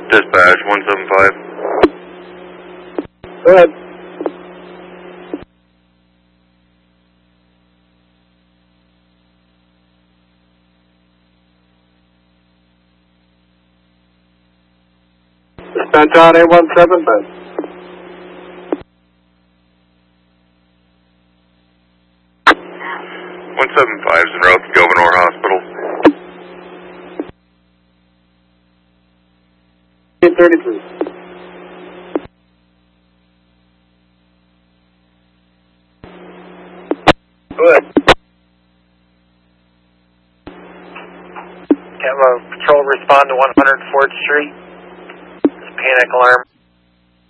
Dispatch 175. Go ahead. Dispatch on 8175. 175 is en route to Gouverneur Hospital. 833. Go ahead. Have a patrol respond to 104th Street. There's a panic alarm